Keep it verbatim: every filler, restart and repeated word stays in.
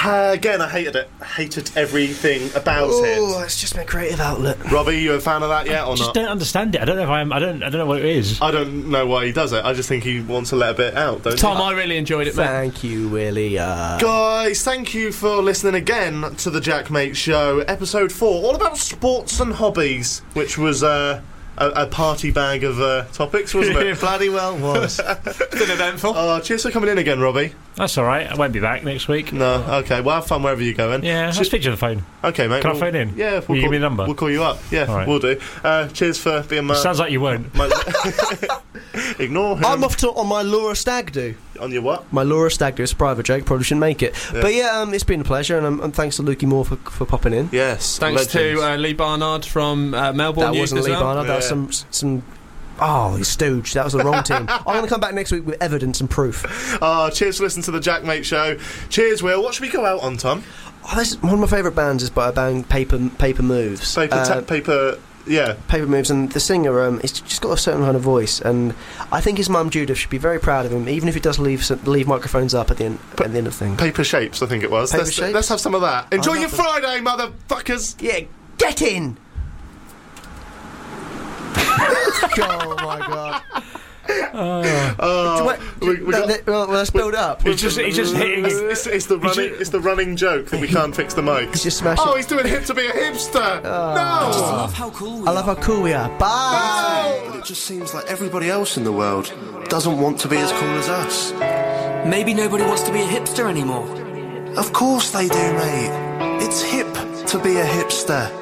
Uh, again, I hated it. I hated everything about Ooh, it. Oh, it's just my creative outlet. Robbie, you a fan of that yet or I just not? don't understand it. I don't know if I'm. I don't. I don't know what it is. I don't know why he does it. I just think he wants to let a bit out, don't Tom, you? I really enjoyed it, mate. Thank you, Willie. Uh, Guys, thank you for listening again to the Jack Mate Show, episode four, all about sports and hobbies, which was uh, a, a party bag of uh, topics, wasn't it? It bloody well was. It's been eventful. Oh, cheers for coming in again, Robbie. That's all right. I won't be back next week. No, okay, well, have fun wherever you're going. Yeah, I'll Che- speak to you on the phone. Okay, mate. Can I we'll- phone in? Yeah, we'll Will you call, give me a number? We'll call you up. Yeah, All right. we'll do. Uh, cheers for being my... Sounds like you won't. my Ignore him. I'm off to on my Laura Stag do. On your what? My Laura Stag do. It's a private joke. Probably shouldn't make it. Yeah. But yeah, um, it's been a pleasure, and, um, and thanks to Lukey Moore for, for popping in. Yes. Thanks legends. to uh, Lee Barnard from uh, Melbourne That News wasn't as Lee well. Barnard. That was Yeah. some some. Oh, you stooge. That was the wrong team. I'm going to come back next week with evidence and proof. Oh, cheers for listening to the Jack Mate Show. Cheers, Will. What should we go out on, Tom? Oh, this is, one of my favourite bands is by a band Paper Paper Moves. Paper, Uh, ta- paper, yeah. Paper Moves, and the singer, um, he's just got a certain kind of voice, and I think his mum Judith should be very proud of him, even if he does leave s- leave microphones up at the end at the end of things. Paper shapes, I think it was. Paper let's, shapes? let's have some of that. Enjoy I your love them. Friday, motherfuckers. Yeah, get in. Oh my god! Oh, Wait, we, we no, got, th- well, well, let's build up. He's just. He's just hitting. it's, it's, it's the running, it's the running joke that we can't fix the mics. He's just smashing. Oh, he's doing hip to be a hipster. Oh. No. I love how cool we I love how cool we are. Bye. But it just seems like everybody else in the world doesn't want to be as cool as us. are. Maybe nobody wants to be a hipster anymore. Of course they do, mate. It's hip to be a hipster.